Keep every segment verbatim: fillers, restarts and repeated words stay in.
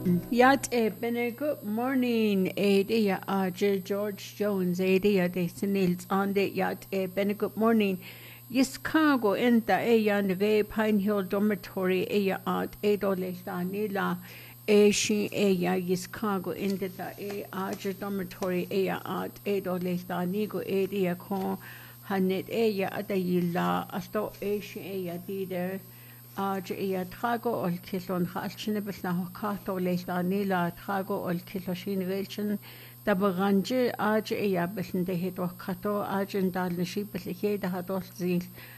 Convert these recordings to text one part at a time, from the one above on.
Yat e bene good morning, Adia Aja George Jones, Adia de Senils on the yat e bene good morning. Yiskago enta eya neve Pine Hill Dormitory eya at edole nila e shi eya Yiskago enta da e Aja Dormitory eya at edole nigo edia kon hanet eya adayila asto e shi eya dider. Aja iya trago ol kilon halchine bisna hokato leista nila trago ol kiloshin velchen da beranje aja iya bisn de hito kato aja dal nishi bisliche da hadol zil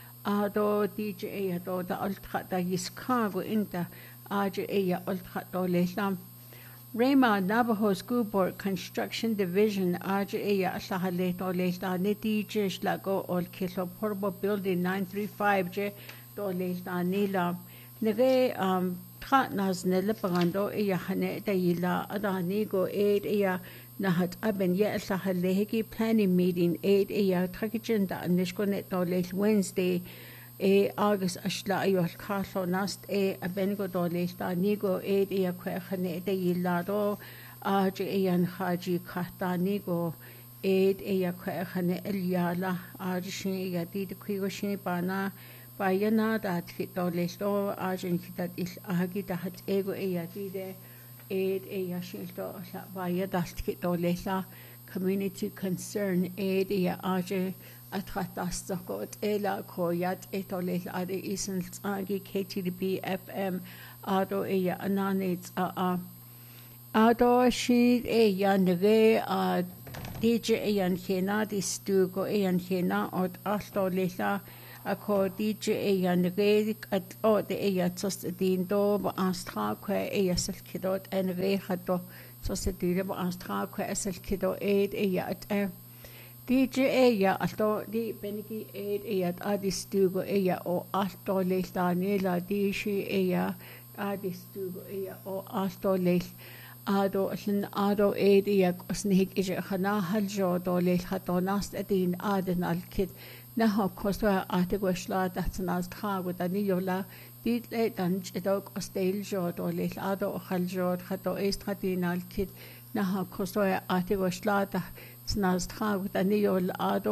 ado dj iya do da ol da yiskago inta aja iya ol do leista Rema Navajo School Board Construction Division aja iya asahale do leista ne dj shlago ol kilo porbo building nine three five je Doles Danila Neve um Tratnas Neleparando Eya Hane Dayila Adanigo Aid Eya Nahat Aben Yesa Halehiki planning meeting Aid Eya Trakijenda Nishkonet Doles Wednesday E August Ashla Ayol Castle Nast E Abengo Doles Danigo Aid Eya Kwehane Dayila Do Aja Eyan Haji Katanigo Aid Eya Kwehane Eliala Ajishin Eya Did Kwigoshin Bana Bayana that fit dolesto agent that is agita hat ego eatide aid a yashilto baya dast kit dolesa community concern aid ya age atratastakot ela koyat etoles ade isn agi K T D B F M ado eya ananits a ado shi eya neve a D J eyan hena distugo eyan hena od astolesa Ako D J eyan redig at o de eya tos din do ba astra kwe eya sel kidot en re hato tos din ba astra kwe sel kido ed eya at D J eya ato di benigi ed eya adistugo eya o asto les danela di shi eya adistugo eya o asto les ado sin ado ed eya osnik eja khana haljo do les hato nast edin aden al kid Naho Costa Artigwashla that's an Astra with a Niola, did late lunch a dog or stale jod or little ado or haljod, hato estradinal kid, Naho Costa Artigwashla that's an Astra with a Niol ado.